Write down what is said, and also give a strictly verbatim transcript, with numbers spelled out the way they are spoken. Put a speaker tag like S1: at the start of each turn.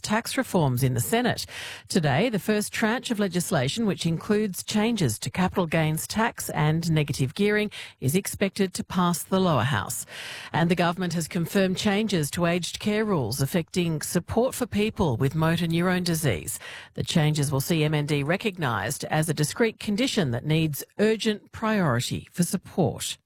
S1: tax reforms in the Senate. Today, the first tranche of legislation, which includes changes to capital gains tax and negative gearing, is expected to pass the lower house. And the government has confirmed changes to aged care rules affecting support for people with motor neurone disease. The changes will see M N D recognised as a discrete condition that needs urgent priority for support.